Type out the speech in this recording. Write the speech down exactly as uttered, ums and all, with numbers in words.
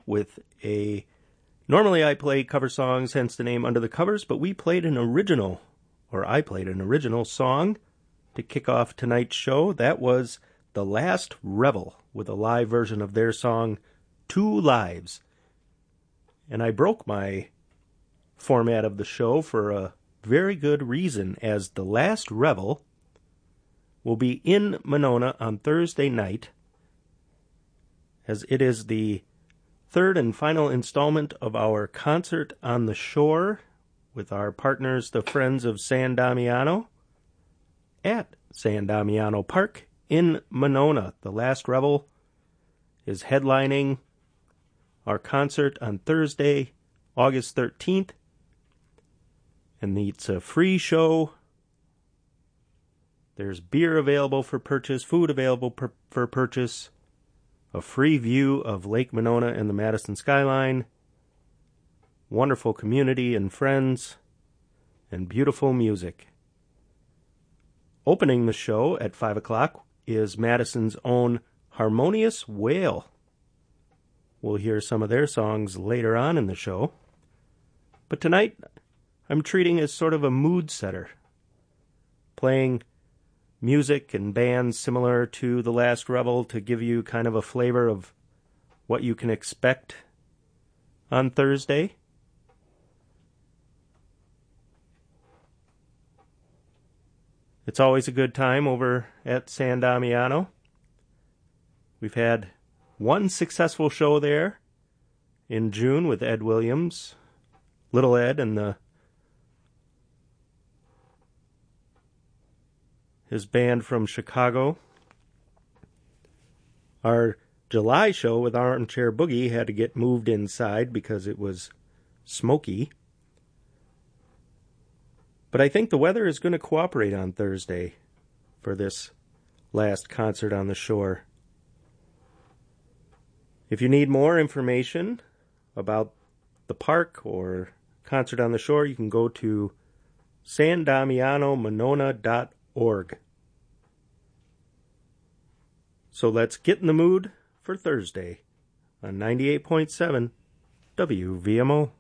with a... Normally I play cover songs, hence the name Under the Covers, but we played an original, or I played an original song to kick off tonight's show. That was The Last Revel, with a live version of their song, Two Lives. And I broke my format of the show for a very good reason, as The Last Revel will be in Monona on Thursday night, as it is the third and final installment of our Concert on the Shore with our partners, the Friends of San Damiano, at San Damiano Park in Monona. The Last Revel is headlining our concert on Thursday, August thirteenth, and it's a free show. There's beer available for purchase, food available per- for purchase, a free view of Lake Monona and the Madison skyline, wonderful community and friends, and beautiful music. Opening the show at five o'clock is Madison's own Harmonious Whale. We'll hear some of their songs later on in the show. But tonight, I'm treating as sort of a mood setter, playing music and bands similar to The Last Revel to give you kind of a flavor of what you can expect on Thursday. It's always a good time over at San Damiano. We've had one successful show there in June with Ed Williams, Little Ed, and the his band from Chicago. Our July show with Armchair Boogie had to get moved inside because it was smoky. But I think the weather is going to cooperate on Thursday for this last Concert on the Shore. If you need more information about the park or Concert on the Shore, you can go to san damiano monona dot org. So let's get in the mood for Thursday on ninety-eight point seven W V M O.